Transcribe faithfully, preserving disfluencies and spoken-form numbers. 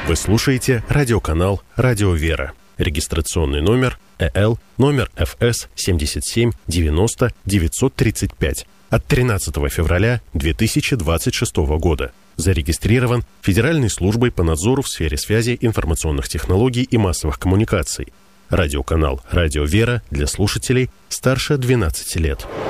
Вы слушаете радиоканал «Радио Вера». Регистрационный номер э эл номер эф эс семьдесят семь девяносто девятьсот тридцать пять от тринадцатого февраля две тысячи двадцать шестого года. Зарегистрирован Федеральной службой по надзору в сфере связи, информационных технологий и массовых коммуникаций. Радиоканал «Радио Вера» для слушателей старше двенадцати лет.